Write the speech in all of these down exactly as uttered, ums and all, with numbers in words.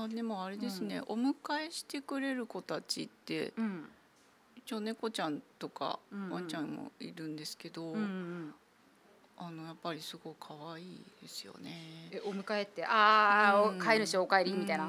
あでもあれですね、うん、お迎えしてくれる子たちって、うん、一応猫ちゃんとかワンちゃんもいるんですけど、うんうん、あのやっぱりすごい可愛いですよね。 えお迎えってああ、うん、飼い主お帰りみたいな、うんうん、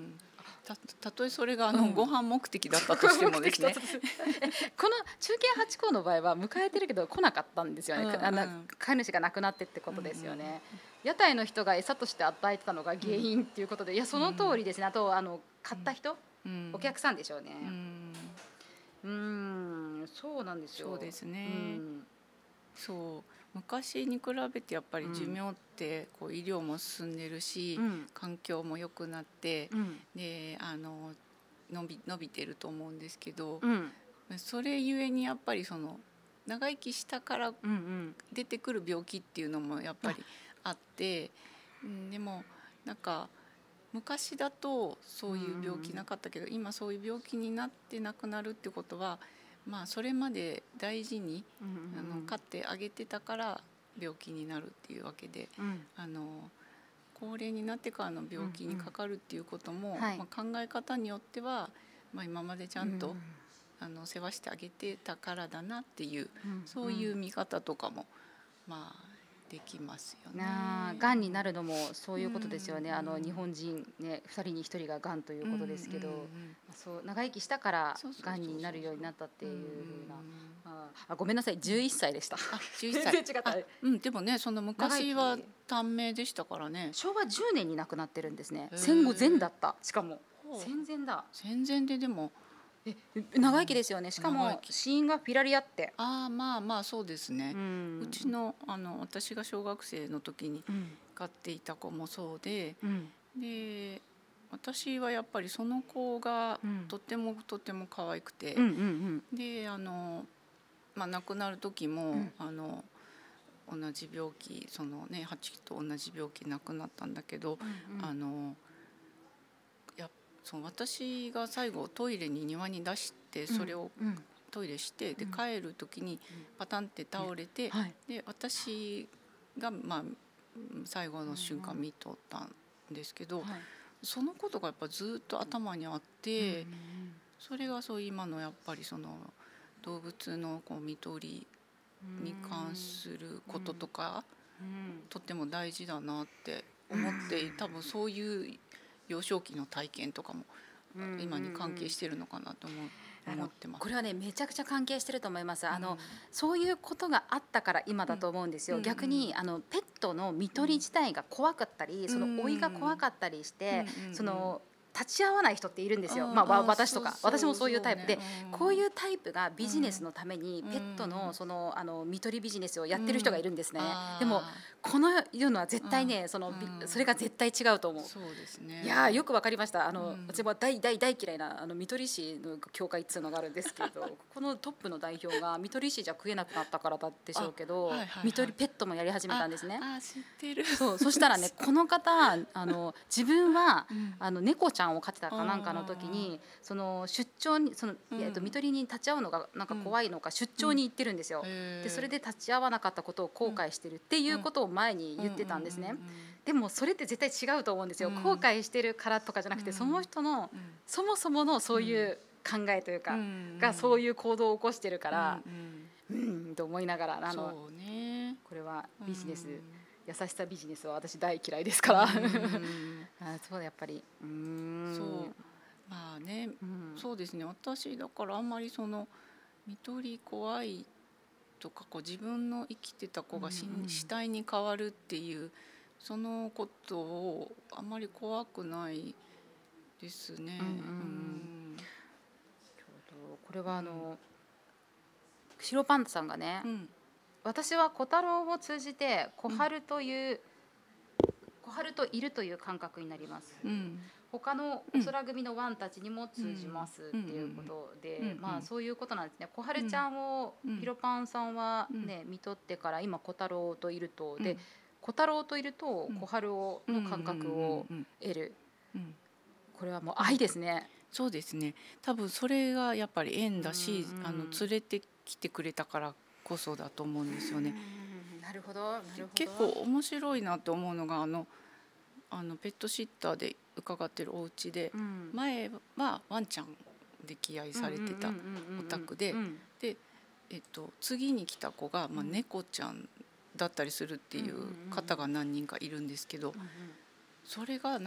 た, たとえそれがあの、うん、ご飯目的だったとしてもですねこの中堅八校の場合は迎えてるけど来なかったんですよね、うんうん、あの飼い主が亡くなってってことですよね、うんうん、屋台の人が餌として与えてたのが原因っていうことで、うん、いやその通りですね。あとあの買った人、うん、お客さんでしょうね。うん、うんそうなんですよ。 そうですね、うん、そう昔に比べてやっぱり寿命ってこう医療も進んでるし、うん、環境も良くなって、うん、であの伸び、伸びてると思うんですけど、うん、それゆえにやっぱりその長生きしたから出てくる病気っていうのもやっぱりあって、うん、でもなんか昔だとそういう病気なかったけど、今そういう病気になって亡くなるってことは、まあそれまで大事に、うんうん、あの飼ってあげてたから病気になるっていうわけで、うん、あの高齢になってからの病気にかかるっていうことも、うんうんはいまあ、考え方によっては、まあ、今までちゃんと、うん、あの世話してあげてたからだなっていう、うん、そういう見方とかもまあできますよね。 がんになるのもそういうことですよね、うんうん、あの日本人、ね、ふたりにひとりががんということですけど、うんうんうん、そう長生きしたからがんになるようになったっていうふうな、あごめんなさいじゅういっさいでした。あじゅういっさい全然違った、うん、でもねその昔は短命でしたからね。 しょうわじゅうねんに亡くなってるんですね。戦後前だった。しかも戦前だ。 戦前ででもえ長生きですよね。しかも死因がピラリアって。 ああまあまあそうですね、うん、うちの、あの私が小学生の時に飼っていた子もそうで、うん、で私はやっぱりその子がとってもとっても可愛くて、うんうんうん、であの、まあ、亡くなる時も、うん、あの同じ病気そのねはちと同じ病気亡くなったんだけど、うんうん、あのそう私が最後トイレに庭に出してそれをトイレしてで帰る時にパタンって倒れてで私がまあ最後の瞬間見とったんですけどそのことがやっぱずっと頭にあってそれがそう今のやっぱりその動物のこう看取りに関することとかとっても大事だなって思って多分そういう幼少期の体験とかも今に関係してるのかなと思う、思ってます。 これはねめちゃくちゃ関係してると思います。あの、うん、そういうことがあったから今だと思うんですよ、うん、逆にあのペットの看取り自体が怖かったり、うん、その老いが怖かったりして、うん、その立ち会わない人っているんですよ、まあ、私とかそうそう私もそういうタイプで、ねうん、こういうタイプがビジネスのためにペットのそのあの看取りビジネスをやってる人がいるんですね、うん、でもこのいうのは絶対ねその、うん、それが絶対違うと思う。 そうですね。 いやよくわかりました。あの、うん、私も大大大嫌いなあの看取り師の協会っていうのがあるんですけどこのトップの代表が看取り師じゃ食えなくなったからだでしょうけど、はいはいはい、看取りペットもやり始めたんですね。 ああ知ってる。 そうそしたらねこの方あの自分は、うん、あの猫ちゃんを飼ってたかなんかの時にその出張にその、うん、えっと看取りに立ち会うのがなんか怖いのか、うん、出張に行ってるんですよ、うん、でそれで立ち会わなかったことを後悔してるっていうことを前に言ってたんですね。でもそれって絶対違うと思うんですよ、うん、後悔してるからとかじゃなくて、うん、その人の、うん、そもそものそういう考えというか、うん、がそういう行動を起こしてるから、うん、うん、と思いながらあのそう、ね、 これはビジネス、うん、優しさビジネスは私大嫌いですから、うん、あそうやっぱりうーんそうまあね、うん、そうですね。私だからあんまりその看取り怖いとかこう自分の生きてた子が死、うん、死体に変わるっていうそのことをあんまり怖くないですね。うんうんうん、 これはあの、うん、白パンツさんがね、うん、私は小太郎を通じて小春という、うん、小春といるという感覚になります、うん、他のお空組のワンたちにも通じますっていうことで、うんうん、まあそういうことなんですね。小春ちゃんを、うん、ヒロパンさんはね、見とってから今小太郎といるとで、うん、小太郎といると小春をの感覚を得る、うんうんうんうん、これはもう愛ですね。 そうですね。多分それがやっぱり縁だし、うんうん、あの連れてきてくれたからこそだと思うんですよね。 うんなるほどなるほど。 結構面白いなと思うのがあのあのペットシッターで伺ってるお家で、 うん、 前はワンちゃん溺愛されてたお宅で、で、えっと、次に来た子が、まあ、猫ちゃんだったりするっていう方が何人かいるんですけど、それが